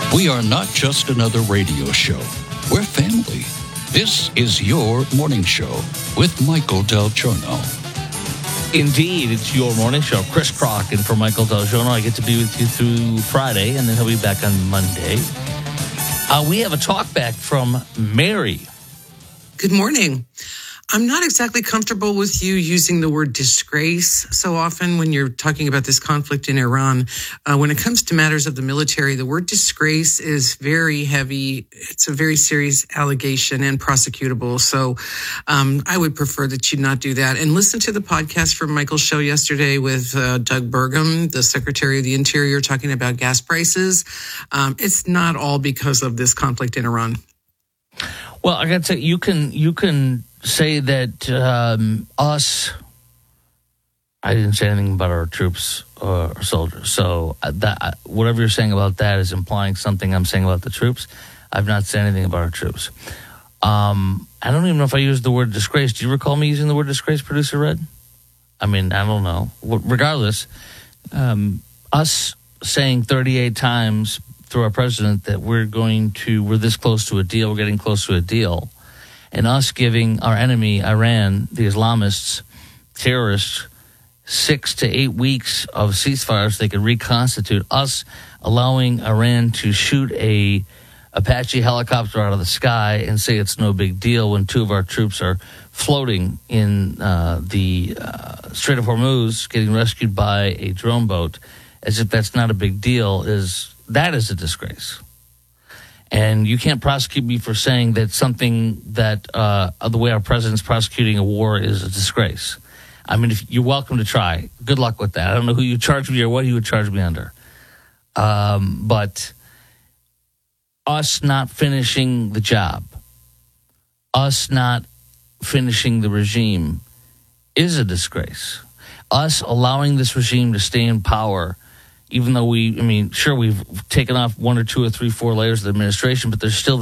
We are not just another radio show. We're family. This is your morning show with Michael Del Giorno. Indeed, it's your morning show. Chris Crock and for Michael Del Giorno. I get to be with you through Friday, and then he'll be back on Monday. We have a talk back from Mary. Good morning. I'm not exactly comfortable with you using the word disgrace so often when you're talking about this conflict in Iran. When it comes to matters of the military, the word disgrace is very heavy. It's a very serious allegation and prosecutable. So I would prefer that you not do that. And listen to the podcast from Michael's show yesterday with Doug Burgum, the Secretary of the Interior, talking about gas prices. It's not all because of this conflict in Iran. Well, I got to say, you can say that I didn't say anything about our troops or soldiers. So that whatever you're saying about that is implying something I'm saying about the troops. I've not said anything about our troops. I don't even know if I used the word disgrace. Do you recall me using the word disgrace, Producer Red? I mean, I don't know. Regardless, us saying 38 times through our president that we're this close to a deal, we're getting close to a deal, and us giving our enemy, Iran, the Islamists, terrorists, 6 to 8 weeks of ceasefires they could reconstitute, us allowing Iran to shoot a Apache helicopter out of the sky and say it's no big deal when 2 of our troops are floating in the Strait of Hormuz getting rescued by a drone boat, as if that's not a big deal, that is a disgrace. And you can't prosecute me for saying that something that the way our president's prosecuting a war is a disgrace. I mean, if you're welcome to try. Good luck with that. I don't know who you charge me or what he would charge me under. But us not finishing the job, us not finishing the regime is a disgrace. Us allowing this regime to stay in power, even though we've taken off 1 or 2 or 3, 4 layers of the administration, but there's still